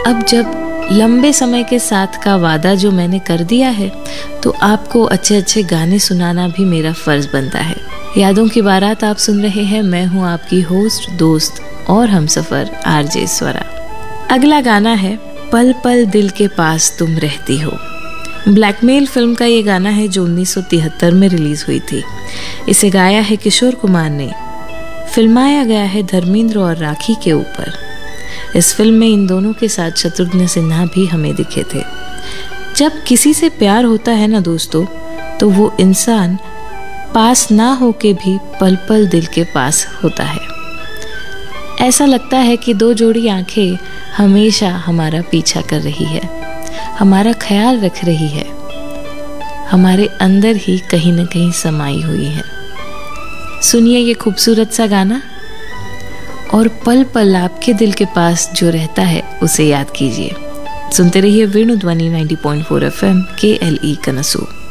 अब जब लंबे समय के साथ का वादा जो मैंने कर दिया है, तो आपको अच्छे अच्छे गाने सुनाना भी मेरा फर्ज बनता है। यादों की बारात आप सुन रहे हैं, मैं हूँ आपकी होस्ट, दोस्त और हमसफर आरजे स्वरा। अगला गाना है पल पल दिल के पास तुम रहती हो। ब्लैकमेल फिल्म का ये गाना है जो 1973 में रिलीज हुई थी। इसे गाया है किशोर कुमार ने, फिल्माया गया है धर्मेंद्र और राखी के ऊपर। इस फिल्म में इन दोनों के साथ शत्रुघ्न सिन्हा भी हमें दिखे थे। जब किसी से प्यार होता है ना दोस्तों, तो वो इंसान पास ना होके भी पल पल दिल के पास होता है। ऐसा लगता है कि दो जोड़ी आंखें हमेशा हमारा पीछा कर रही है, हमारा ख्याल रख रही है, हमारे अंदर ही कहीं न कहीं समाई हुई है। सुनिए ये खूबसूरत सा गाना और पल पल आपके दिल के पास जो रहता है उसे याद कीजिए। सुनते रहिए वेणु ध्वनि 90.4 FM KLE कनसू।